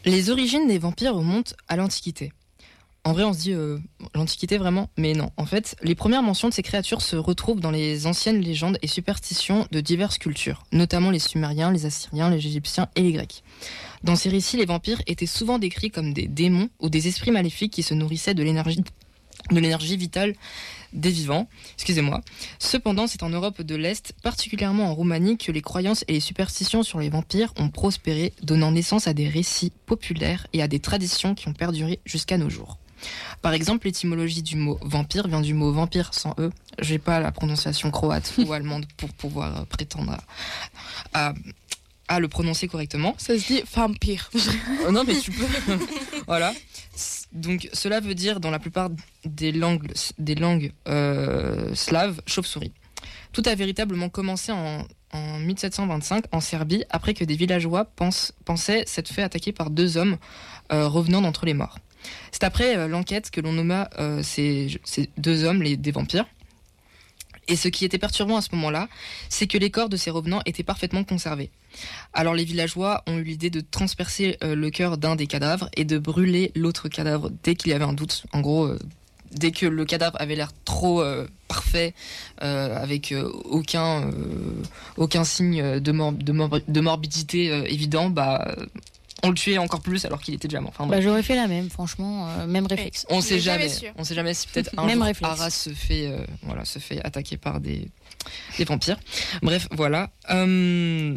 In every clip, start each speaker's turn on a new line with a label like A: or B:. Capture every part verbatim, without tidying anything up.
A: Les origines des vampires remontent à l'Antiquité. En vrai, on se dit euh, l'Antiquité vraiment, mais non. En fait, les premières mentions de ces créatures se retrouvent dans les anciennes légendes et superstitions de diverses cultures, notamment les Sumériens, les Assyriens, les Égyptiens et les Grecs. Dans ces récits, les vampires étaient souvent décrits comme des démons ou des esprits maléfiques qui se nourrissaient de l'énergie, de l'énergie vitale des vivants. Excusez-moi. Cependant, c'est en Europe de l'Est, particulièrement en Roumanie, que les croyances et les superstitions sur les vampires ont prospéré, donnant naissance à des récits populaires et à des traditions qui ont perduré jusqu'à nos jours. Par exemple, l'étymologie du mot vampire vient du mot vampire sans E. J'ai pas la prononciation croate ou allemande pour pouvoir prétendre à, à, à le prononcer correctement.
B: Ça se dit vampire.
A: Oh non, mais tu peux. Voilà. Donc, cela veut dire, dans la plupart des langues, des langues euh, slaves, chauve-souris. Tout a véritablement commencé en, en dix-sept cent vingt-cinq en Serbie, après que des villageois pense, pensaient s'être fait attaquer par deux hommes euh, revenant d'entre les morts. C'est après euh, l'enquête que l'on nomma euh, ces, ces deux hommes les, des vampires. Et ce qui était perturbant à ce moment-là, c'est que les corps de ces revenants étaient parfaitement conservés. Alors les villageois ont eu l'idée de transpercer euh, le cœur d'un des cadavres et de brûler l'autre cadavre dès qu'il y avait un doute. En gros, euh, dès que le cadavre avait l'air trop euh, parfait, euh, avec euh, aucun, euh, aucun signe de, mor- de, mor- de morbidité euh, évident, bah... on le tuait encore plus alors qu'il était déjà mort. Enfin,
C: bah, j'aurais fait la même, franchement, euh, même réflexe.
A: On sait jamais, jamais on sait jamais si peut-être un
C: même
A: jour
C: réflexe.
A: Arras se fait, euh, voilà, se fait attaquer par des, des vampires. Bref, voilà. Euh,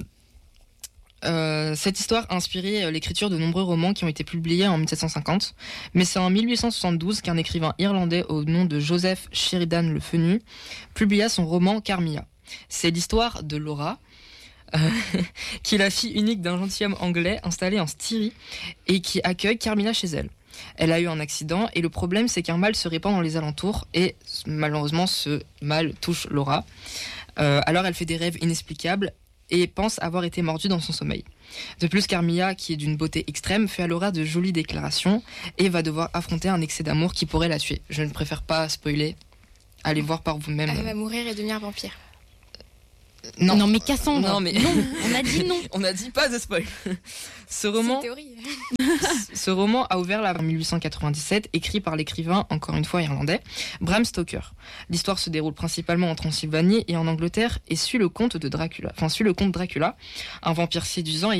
A: euh, cette histoire a inspiré l'écriture de nombreux romans qui ont été publiés en dix-sept cent cinquante. Mais c'est en dix-huit cent soixante-douze qu'un écrivain irlandais au nom de Joseph Sheridan Le Fanu publia son roman Carmilla. C'est l'histoire de Laura, Euh, qui est la fille unique d'un gentilhomme anglais installé en Styrie et qui accueille Carmilla chez elle. Elle a eu un accident et le problème c'est qu'un mal se répand dans les alentours et malheureusement ce mal touche Laura. Euh, alors elle fait des rêves inexplicables et pense avoir été mordue dans son sommeil. De plus, Carmilla, qui est d'une beauté extrême, fait à Laura de jolies déclarations et va devoir affronter un excès d'amour qui pourrait la tuer. Je ne préfère pas spoiler, allez voir par vous-même.
D: Elle va mourir et devenir vampire.
C: Non. non mais Cassandre,
A: non, mais...
C: non, on a dit non.
A: On a dit pas de spoil. Ce roman,
D: c'est une théorie.
A: ce roman a ouvert la en dix-huit cent quatre-vingt-dix-sept, écrit par l'écrivain, encore une fois irlandais, Bram Stoker. L'histoire se déroule principalement en Transylvanie et en Angleterre et suit le conte de Dracula, enfin suit le conte Dracula, un vampire séduisant et